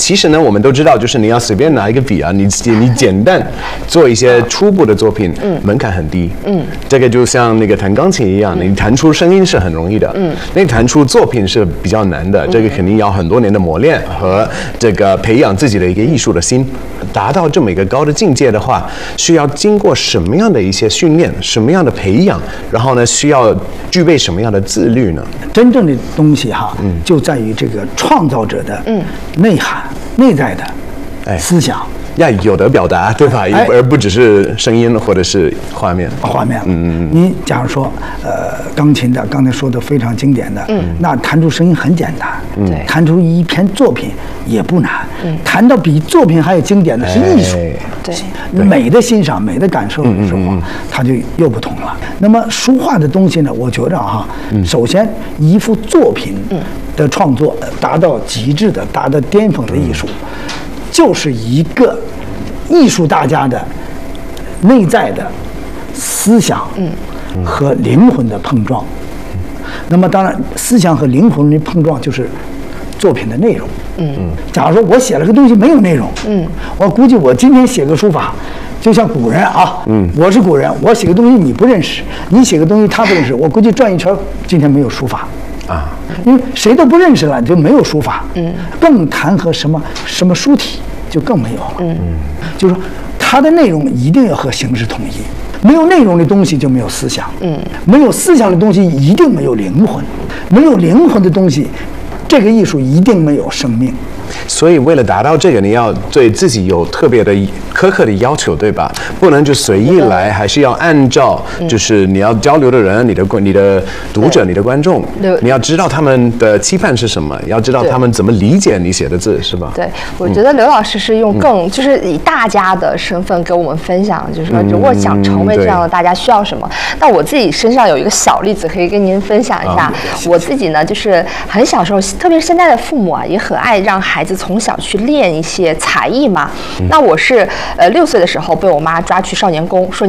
其实呢，我们都知道，就是你要随便拿一个笔啊，你简单做一些初步的作品，门槛很低。这个就像那个弹钢琴一样，你弹出声音是很容易的，那弹出作品是比较难的。这个肯定要很多年的磨练和这个培养自己的一个艺术的心。达到这么一个高的境界的话，需要经过什么样的一些训练，什么样的培养，然后呢，需要具备什么样的自律呢？ 真正的东西哈，就在于这个创造者的内涵、内在的思想。 要有的表达，对吧？而不只是声音或者是画面。你假如说，钢琴的刚才说的非常经典的，那弹出声音很简单，弹出一篇作品也不难，弹到比作品还有经典的是艺术， 对， 美的欣赏、美的感受的时候，它就又不同了。那么书画的东西呢，我觉着哈，首先一幅作品的创作达到极致的、达到巅峰的艺术。就是一个艺术大家的内在的思想和灵魂的碰撞。那么当然，思想和灵魂的碰撞就是作品的内容。假如说我写了个东西没有内容，我估计我今天写个书法，就像古人啊，我是古人，我写个东西你不认识，你写个东西他不认识，我估计转一圈今天没有书法。因为谁都不认识了，就没有书法，更谈和什么书体就更没有了，就是说它的内容一定要和形式统一，没有内容的东西就没有思想，没有思想的东西一定没有灵魂，没有灵魂的东西，这个艺术一定没有生命。 所以为了达到这个，你要对自己有特别的苛刻的要求，对吧？不能就随意来，还是要按照就是你要交流的人、你的读者、你的观众，你要知道他们的期盼是什么，要知道他们怎么理解你写的字，是吧？ 对，我觉得刘老师是用就是以大家的身份给我们分享，就是说如果想成为这样的大家需要什么。那我自己身上有一个小例子可以跟您分享一下。我自己呢，就是很小时候，特别是现在的父母啊，也很爱让孩子从小去练一些才艺嘛。那我是6岁的时候被我妈抓去少年宫，说